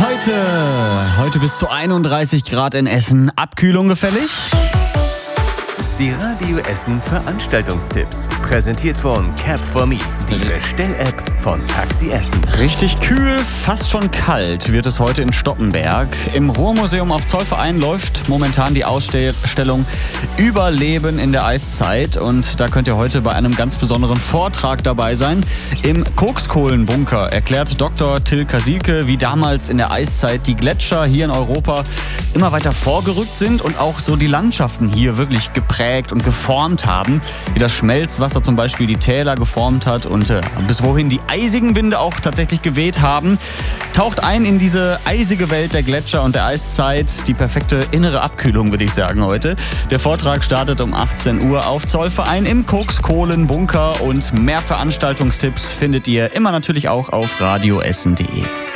Heute bis zu 31 Grad in Essen. Abkühlung gefällig? Die Radio Essen Veranstaltungstipps. Präsentiert von Cap4Me, die Bestell-App von Taxi Essen. Richtig kühl, fast schon kalt wird es heute in Stoppenberg. Im Ruhrmuseum auf Zollverein läuft momentan die Ausstellung Überleben in der Eiszeit. Und da könnt ihr heute bei einem ganz besonderen Vortrag dabei sein. Im Kokskohlenbunker erklärt Dr. Till Kasilke, wie damals in der Eiszeit die Gletscher hier in Europa immer weiter vorgerückt sind und auch so die Landschaften hier wirklich geprägt und geformt haben, wie das Schmelzwasser zum Beispiel die Täler geformt hat und bis wohin die eisigen Winde auch tatsächlich geweht haben. Taucht ein in diese eisige Welt der Gletscher und der Eiszeit. Die perfekte innere Abkühlung, würde ich sagen, heute. Der Vortrag startet um 18 Uhr auf Zollverein im Kokskohlenbunker und mehr Veranstaltungstipps findet ihr immer natürlich auch auf radioessen.de.